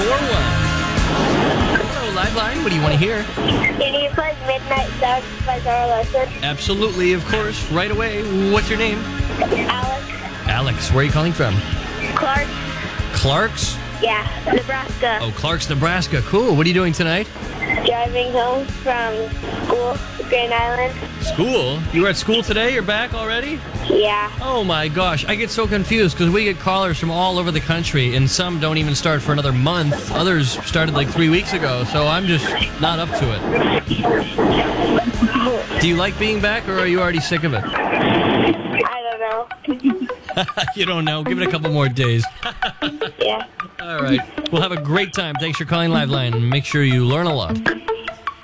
Hello, Liveline. What do you want to hear? Can you play Midnight Suns by Zara Larson? Absolutely, of course. Right away. What's your name? Alex. Alex. Where are you calling from? Clark. Clark's? Yeah, Nebraska. Oh, Clark's, Nebraska. Cool. What are you doing tonight? Driving home from school, Grand Island. School? You were at school today? You're back already? Yeah. Oh my gosh, I get so confused because we get callers from all over the country and some don't even start for another month. Others started like 3 weeks ago, so I'm just not up to it. Do you like being back or are you already sick of it? I don't know. You don't know. Give it a couple more days. Yeah. All right. We'll have a great time. Thanks for calling Liveline and make sure you learn a lot.